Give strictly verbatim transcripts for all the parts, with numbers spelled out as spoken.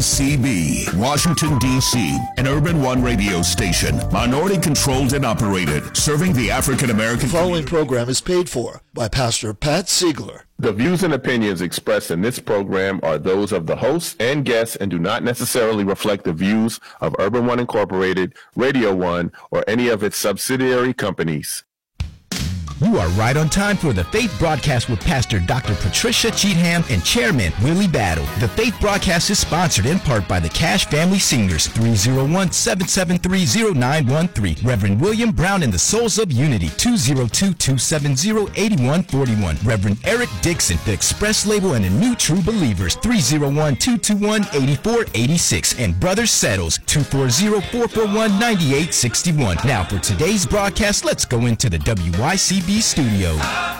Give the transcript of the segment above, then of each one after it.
C B, Washington, D C, an Urban One radio station, minority-controlled and operated, serving the African-American The following community. program is paid for by Pastor Pat Siegler. The views and opinions expressed in this program are those of the hosts and guests and do not necessarily reflect the views of Urban One Incorporated, Radio One, or any of its subsidiary companies. You are right on time for the Faith Broadcast with Pastor Doctor Patricia Cheatham and Chairman Willie Battle. The Faith Broadcast is sponsored in part by the Cash Family Singers, three oh one, seven seven three, oh nine one three. Reverend William Brown and the Souls of Unity, two oh two, two seven oh, eight one four one. Reverend Eric Dixon, the Express Label and the New True Believers, three oh one, two two one, eight four eight six. And Brothers Settles, two four zero, four four one, nine eight six one. Now for today's broadcast, let's go into the W Y C B studio.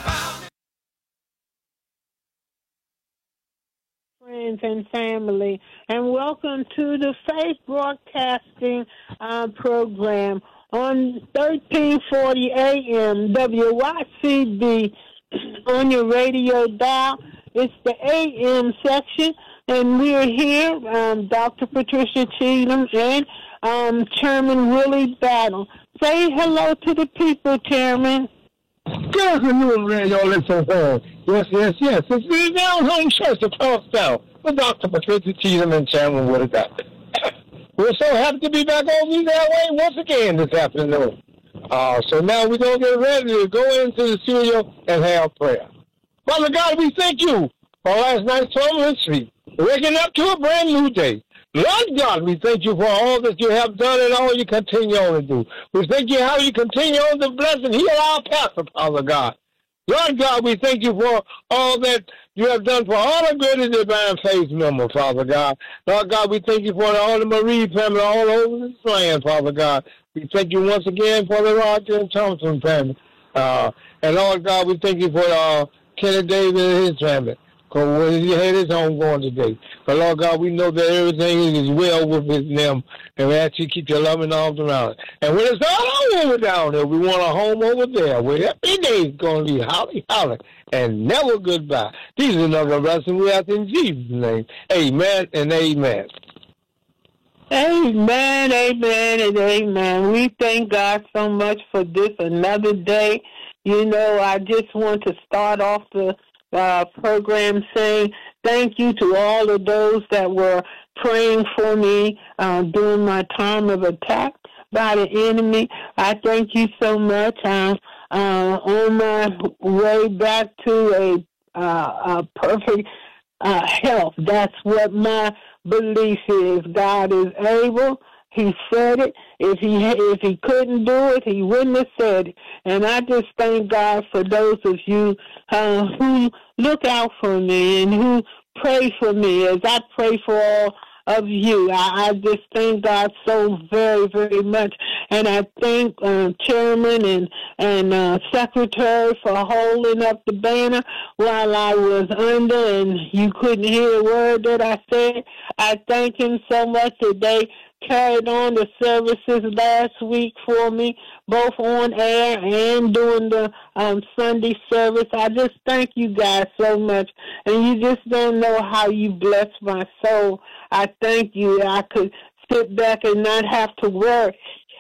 Friends and family, and welcome to the Faith Broadcasting uh, program on thirteen forty A M W Y C B on your radio dial. It's the A M section, and we're here, um, Doctor Patricia Cheatham and um, Chairman Willie Battle. Say hello to the people, Chairman. Good afternoon, radio listeners. Yes, yes, yes. It's the Down Home Church of Charlestown with Doctor Patricia Cheatham and Chairman Willie Battle. We're so happy to be back on these airways once again this afternoon. Uh, so now we're going to get ready to go into the studio and have prayer. Father God, we thank you for last night's Thomas Street, waking up to a brand new day. Lord God, we thank you for all that you have done and all you continue on to do. We thank you how you continue on to bless and heal our pastor, Father God. Lord God, we thank you for all that you have done for all the good and divine faith member, Father God. Lord God, we thank you for all the Marie family all over this land, Father God. We thank you once again for the Roger and Thompson family. Uh, and Lord God, we thank you for uh, Kenneth David and his family. Because he had his home going today. But Lord God, we know that everything is well with them. And we ask you to keep your loving arms around it. And when it's all over down there, we want a home over there where every day is going to be holly, holly, and never goodbye. These are another blessings we ask in Jesus' name. Amen and amen. Amen, amen, and amen. We thank God so much for this another day. You know, I just want to start off the Uh, program saying thank you to all of those that were praying for me uh, during my time of attack by the enemy. I thank you so much. I'm uh, on my way back to a, uh, a perfect uh, health. That's what my belief is. God is able. He said it. If he if he couldn't do it, he wouldn't have said it. And I just thank God for those of you uh, who look out for me and who pray for me as I pray for all of you. I, I just thank God so very, very much. And I thank uh, Chairman and, and uh, Secretary for holding up the banner while I was under and you couldn't hear a word that I said. I thank him so much that they carried on the services last week for me, both on air and during the um, Sunday service. I just thank you guys so much. And you just don't know how you bless my soul. I thank you. I could sit back and not have to worry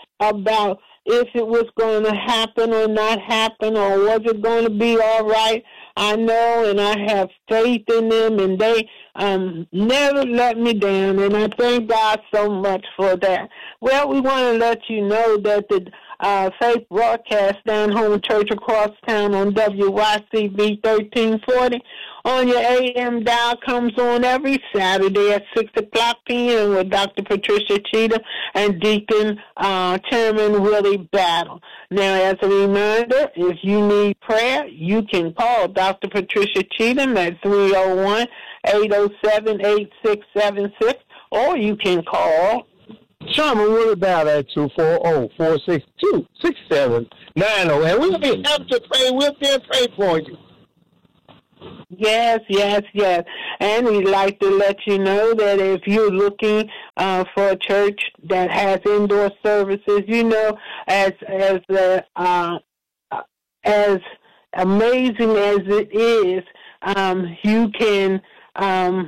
about if it was going to happen or not happen, or was it going to be all right. I know, and I have faith in them, and they um, never let me down, and I thank God so much for that. Well, we want to let you know that the uh, Faith Broadcast Down Home Church across town on W Y C B thirteen forty on your A M dial comes on every Saturday at six o'clock p.m. with Doctor Patricia Cheatham and Deacon uh, Chairman Willie Battle. Now, as a reminder, if you need prayer, you can call Doctor Patricia Cheatham at three oh one, eight oh seven, eight six seven six, or you can call Chairman Willie Battle at two four zero, four six two, six seven nine zero. And we'll be happy to pray with you and pray for you. Yes, yes, yes. And we'd like to let you know that if you're looking uh, for a church that has indoor services, you know, as as uh, uh, as amazing as it is, um, you can um,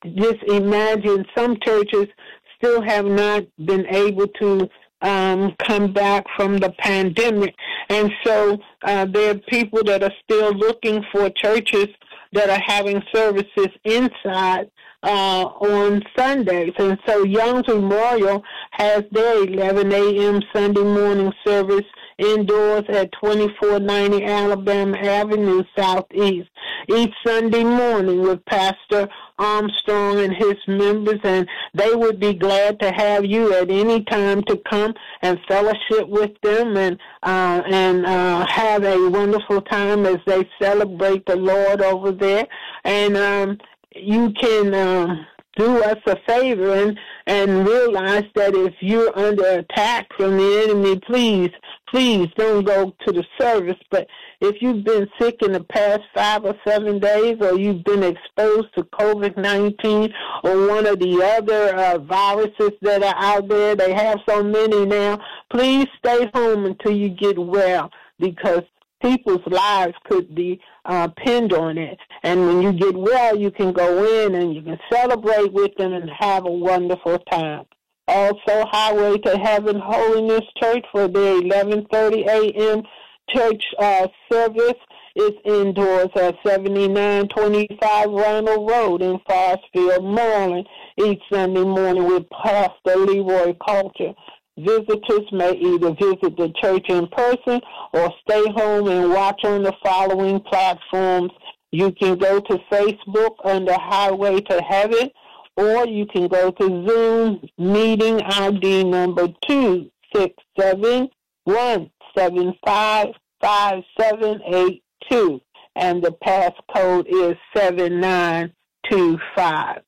just imagine some churches still have not been able to um, come back from the pandemic. And so uh, there are people that are still looking for churches that are having services inside uh, on Sundays. And so Young's Memorial has their eleven a.m. Sunday morning service indoors at twenty-four ninety Alabama Avenue Southeast each Sunday morning with Pastor Armstrong and his members, and they would be glad to have you at any time to come and fellowship with them and uh, and uh, have a wonderful time as they celebrate the Lord over there. And um, you can uh, do us a favor and, and realize that if you're under attack from the enemy, please, please don't go to the service. But if you've been sick in the past five or seven days, or you've been exposed to COVID nineteen or one of the other uh, viruses that are out there, they have so many now, please stay home until you get well, because people's lives could be uh, pinned on it. And when you get well, you can go in and you can celebrate with them and have a wonderful time. Also, Highway to Heaven Holiness Church for their eleven thirty a.m. church uh, service is indoors at seventy-nine twenty-five Ronald Road in Forestville, Maryland, each Sunday morning with Pastor Leroy Culture. Visitors may either visit the church in person or stay home and watch on the following platforms. You can go to Facebook under Highway to Heaven, or you can go to Zoom meeting I D number two six seven one seven five five seven eight two, and the passcode is seven nine two five.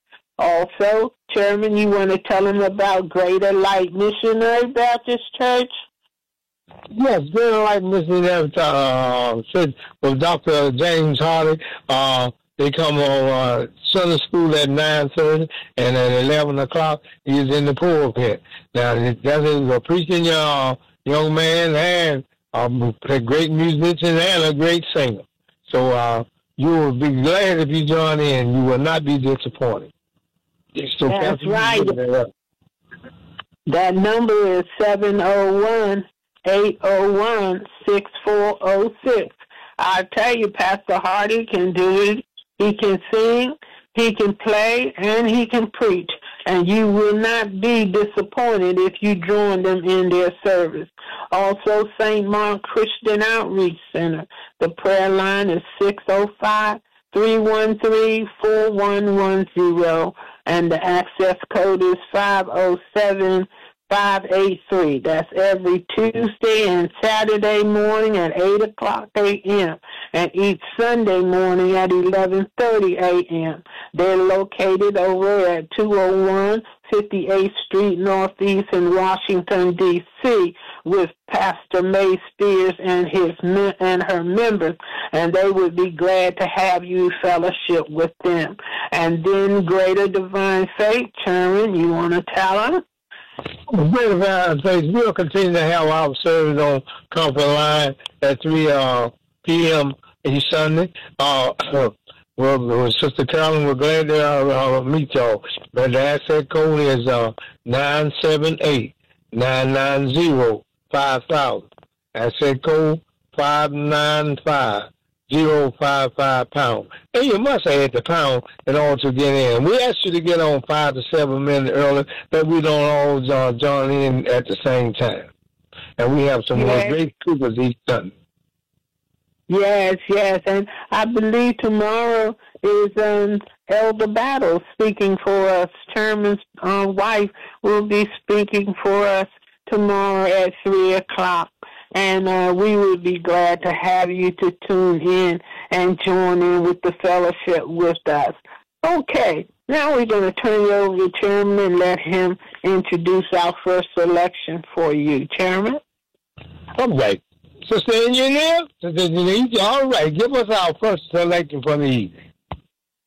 Also, Chairman, you want to tell them about Greater Light Missionary Baptist Church? Yes, Greater Light Missionary uh, Church with Doctor James Hardy. Uh, they come on uh, Sunday school at nine thirty, and at eleven o'clock, he's in the pulpit. Now, that is a preaching uh, young man and um, a great musician and a great singer. So uh, you will be glad if you join in. You will not be disappointed. So that's right. That number is seven oh one, eight oh one, six four oh six. I tell you, Pastor Hardy can do it. He can sing, he can play, and he can preach. And you will not be disappointed if you join them in their service. Also, Saint Mark Christian Outreach Center. The prayer line is six oh five, three one three, four one one zero. And the access code is five oh seven, five eight three. That's every Tuesday and Saturday morning at eight o'clock a.m. and each Sunday morning at eleven thirty a.m. They're located over at two oh one fifty-eighth Street Northeast in Washington, D C with Pastor May Spears and his and her members, and they would be glad to have you fellowship with them. And then Greater Divine Faith, Chairman, you want to tell them? Greater Divine Faith, we'll continue to have our service on Comfort Line at three p.m. each Sunday. Uh, well, Sister Carolyn, we're glad to uh, uh, meet y'all. But the access code is uh, nine seven eight, nine nine zero, five thousand. Access code five nine five, zero five five pound. And you must add the pound in order to get in. We ask you to get on five to seven minutes early, but we don't always uh, join in at the same time. And we have some yes. great troopers each Sunday. Yes, yes, and I believe tomorrow is um, Elder Battle speaking for us. Chairman's uh, wife will be speaking for us tomorrow at three o'clock. And uh, we would be glad to have you to tune in and join in with the fellowship with us. Okay, now we're going to turn you over to Chairman and let him introduce our first selection for you. Chairman? All right. Sister Engineer, Sister Engineer, all right, give us our first selection for the evening.